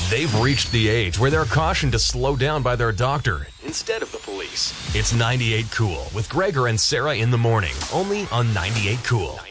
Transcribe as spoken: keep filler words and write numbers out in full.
They've reached the age where they're cautioned to slow down by their doctor instead of the police. It's ninety-eight Cool with Gregor and Sarah in the morning, only on ninety-eight Cool.